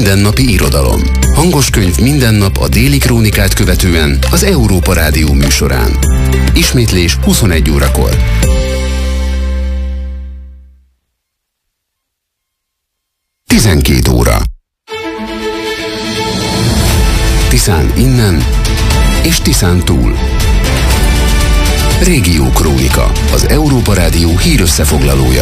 mindennapi irodalom. Hangos könyv minden nap a Déli Krónikát követően az Európa Rádió műsorán. Ismétlés 21 órakor. Tizenkét óra. Tiszán innen és Tiszán túl. Régió Krónika, az Európa Rádió hírösszefoglalója.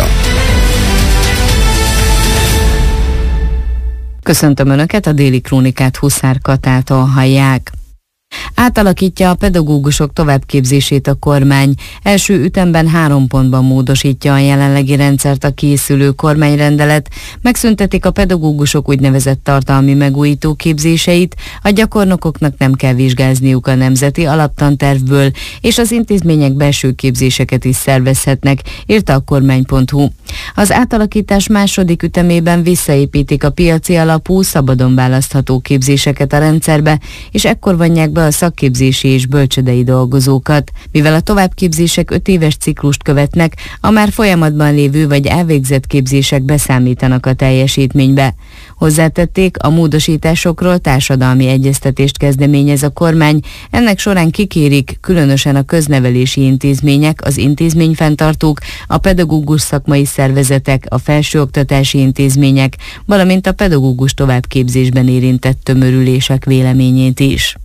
Köszöntöm Önöket, a Déli Krónikát Huszár Katától hallják. Átalakítja a pedagógusok továbbképzését a kormány. Első ütemben 3 pontban módosítja a jelenlegi rendszert a készülő kormányrendelet, megszüntetik a pedagógusok úgynevezett tartalmi megújító képzéseit, a gyakornokoknak nem kell vizsgázniuk a nemzeti alaptantervből, és az intézmények belső képzéseket is szervezhetnek, írta a kormány.hu. Az átalakítás második ütemében visszaépítik a piaci alapú, szabadon választható képzéseket a rendszerbe, és ekkor vonják be a szakképzési és bölcsődei dolgozókat. Mivel a továbbképzések 5 éves ciklust követnek, a már folyamatban lévő vagy elvégzett képzések beszámítanak a teljesítménybe. Hozzátették, a módosításokról társadalmi egyeztetést kezdeményez a kormány, ennek során kikérik különösen a köznevelési intézmények, az intézményfenntartók, a pedagógus szakmai szervezetek, a felsőoktatási intézmények, valamint a pedagógus továbbképzésben érintett tömörülések véleményét is.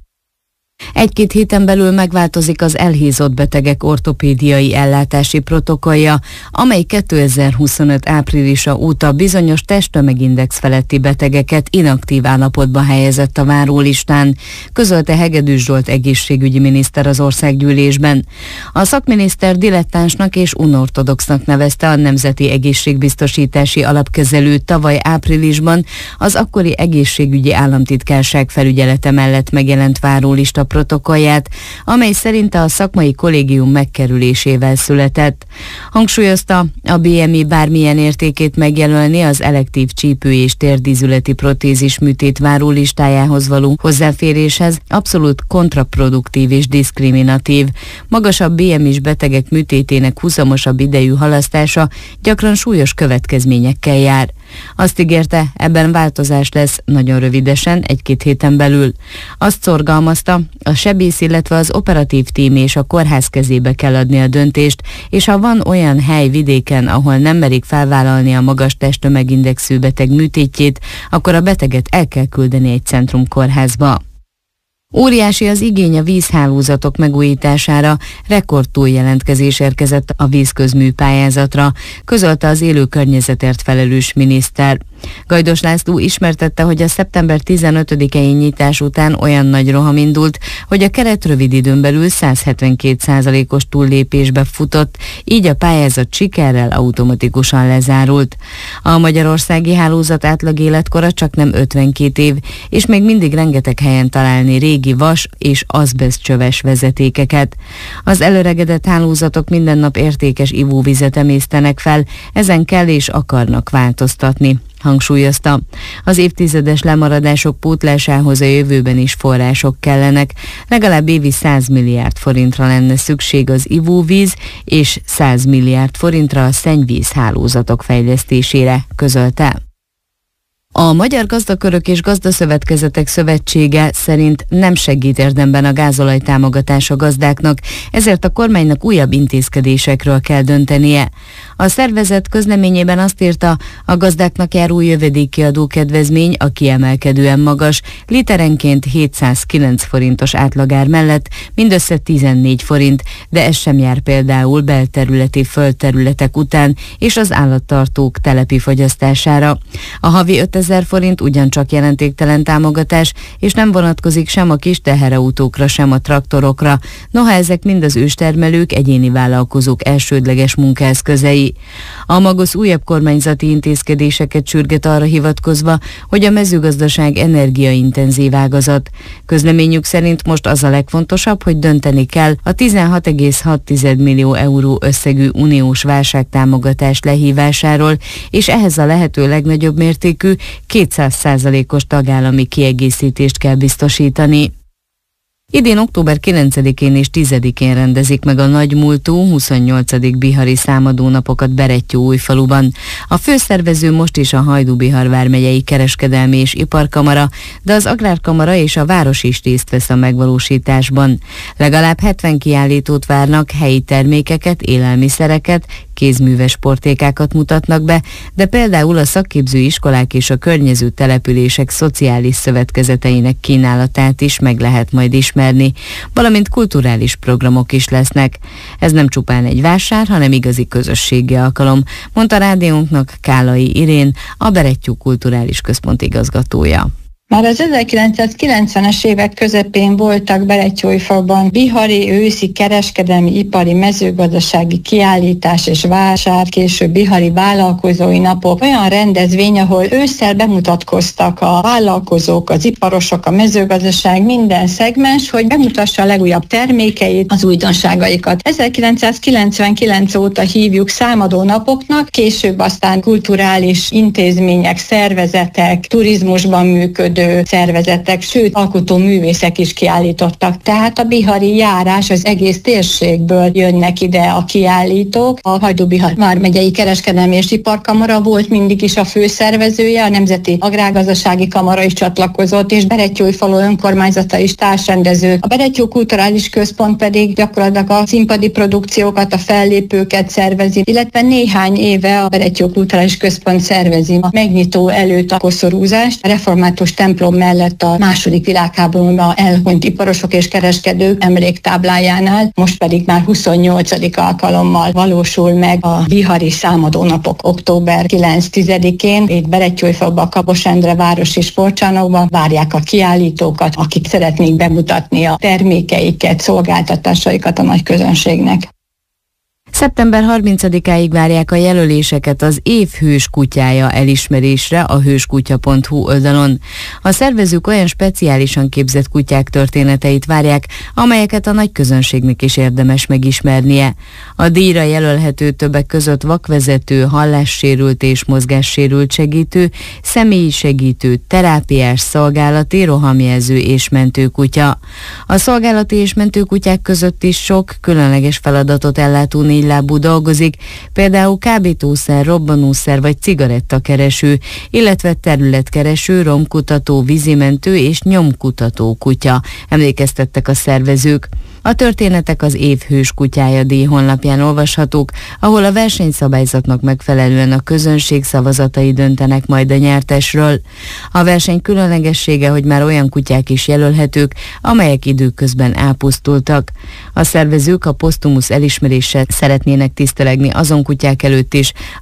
1-2 héten belül megváltozik az elhízott betegek ortopédiai ellátási protokollja, amely 2025 áprilisa óta bizonyos testtömegindex feletti betegeket inaktív állapotba helyezett a várólistán, közölte Hegedűs Zsolt egészségügyi miniszter az országgyűlésben. A szakminiszter dilettánsnak és unortodoxnak nevezte a Nemzeti Egészségbiztosítási Alapkezelőt tavaly áprilisban az akkori egészségügyi államtitkárság felügyelete mellett megjelent várólista protokollját, amely szerint a szakmai kollégium megkerülésével született. Hangsúlyozta, a BMI bármilyen értékét megjelölni az elektív csípő- és térdízületi protézis műtét várólistájához való hozzáféréshez abszolút kontraproduktív és diszkriminatív. Magasabb BMI-s betegek műtétének huzamosabb idejű halasztása gyakran súlyos következményekkel jár. Azt ígérte, ebben változás lesz nagyon rövidesen, 1-2 héten belül. Azt szorgalmazta, a sebész, illetve az operatív tím és a kórház kezébe kell adni a döntést, és ha van olyan hely vidéken, ahol nem merik felvállalni a magas testtömegindexű beteg műtétjét, akkor a beteget el kell küldeni egy centrumkórházba. Óriási az igény a vízhálózatok megújítására, rekord túljelentkezés érkezett a vízközmű pályázatra, közölte az élő környezetért felelős miniszter. Gajdos László ismertette, hogy a szeptember 15-i nyitás után olyan nagy roham indult, hogy a keret rövid időn belül 172%-os túllépésbe futott, így a pályázat sikerrel automatikusan lezárult. A magyarországi hálózat átlag életkora csaknem 52 év, és még mindig rengeteg helyen találni régi vas és azbesztcsöves vezetékeket. Az előregedett hálózatok minden nap értékes ivóvizet emésztenek fel, ezen kell és akarnak változtatni, hangsúlyozta. Az évtizedes lemaradások pótlásához a jövőben is források kellenek, legalább évi 100 milliárd forintra lenne szükség az ivóvíz és 100 milliárd forintra a szennyvíz hálózatok fejlesztésére, közölte. A Magyar Gazdakörök és Gazdaszövetkezetek Szövetsége szerint nem segít érdemben a gázolaj támogatás a gazdáknak, ezért a kormánynak újabb intézkedésekről kell döntenie. A szervezet közleményében azt írta, a gazdáknak járó jövedéki adókedvezmény a kiemelkedően magas, literenként 709 forintos átlagár mellett mindössze 14 forint, de ez sem jár például belterületi földterületek után és az állattartók telepi fogyasztására. A havi 5000 forint ugyancsak jelentéktelen támogatás, és nem vonatkozik sem a kis teherautókra, sem a traktorokra, noha ezek mind az őstermelők, egyéni vállalkozók elsődleges munkaeszközei. A Magos újabb kormányzati intézkedéseket sürget arra hivatkozva, hogy a mezőgazdaság energiaintenzív ágazat. Közleményük szerint most az a legfontosabb, hogy dönteni kell a 16,6 millió euró összegű uniós válságtámogatás lehívásáról, és ehhez a lehető legnagyobb mértékű 200%-os tagállami kiegészítést kell biztosítani. Idén október 9-én és 10-én rendezik meg a nagymúltú 28. bihari számadónapokat Berettyóújfaluban. A főszervező most is a Hajdú-Bihar vármegyei kereskedelmi és iparkamara, de az Agrárkamara és a város is részt vesz a megvalósításban. Legalább 70 kiállítót várnak, helyi termékeket, élelmiszereket, kézműves portékákat mutatnak be, de például a szakképző iskolák és a környező települések szociális szövetkezeteinek kínálatát is meg lehet majd ismerni, valamint kulturális programok is lesznek. Ez nem csupán egy vásár, hanem igazi közösségi alkalom, mondta rádiónknak Kálai Irén, a Berettyó Kulturális Központ igazgatója. Már az 1990-es évek közepén voltak Berettyóújfaluban bihari őszi kereskedelmi, ipari, mezőgazdasági kiállítás és vásár, később bihari vállalkozói napok, olyan rendezvény, ahol ősszel bemutatkoztak a vállalkozók, az iparosok, a mezőgazdaság, minden szegmens, hogy bemutassa a legújabb termékeit, az újdonságaikat. 1999 óta hívjuk számadó napoknak, később aztán kulturális intézmények, szervezetek, turizmusban működő szervezetek, sőt alkotó művészek is kiállítottak. Tehát a bihari járás, az egész térségből jönnek ide a kiállítók. A Hajdú-Bihar vármegyei kereskedelmi és iparkamara volt mindig is a főszervezője, a Nemzeti Agrárgazdasági Kamara is csatlakozott, és Berettyóújfalu önkormányzata is társrendező. A Berettyó Kulturális Központ pedig gyakorlatilag a színpadi produkciókat, a fellépőket szervezi, illetve néhány éve a Berettyó Kulturális Központ szervezi a megnyitó előtt a koszorúzást, a református templom mellett a II. Világháborúban elhunyt iparosok és kereskedők emléktáblájánál, most pedig már 28. alkalommal valósul meg a bihari számadónapok október 9-10-én. Itt Berettyóújfaluban, a Kabos Endre városi sportcsarnokban várják a kiállítókat, akik szeretnék bemutatni a termékeiket, szolgáltatásaikat a nagy közönségnek. Szeptember 30-áig várják a jelöléseket az év hős kutyája elismerésre a hőskutya.hu oldalon. A szervezők olyan speciálisan képzett kutyák történeteit várják, amelyeket a nagy közönségnek is érdemes megismernie. A díjra jelölhető többek között vakvezető, hallássérült és mozgássérült segítő, személyi segítő, terápiás, szolgálati, rohamjelző és mentőkutya. A szolgálati és mentőkutyák között is sok különleges feladatot ellátó négylábú dolgozik, például kábítószer, robbanószer vagy cigarettakereső, illetve területkereső, romkutató, vízimentő és nyomkutató kutya, emlékeztettek a szervezők. A történetek az év hős kutyája díj honlapján olvashatók, ahol a versenyszabályzatnak megfelelően a közönség szavazatai döntenek majd a nyertesről. A verseny különlegessége, hogy már olyan kutyák is jelölhetők, amelyek időközben elpusztultak. A szervezők a posztumusz elismeréssel szeretnének tisztelegni azon kutyák előtt is,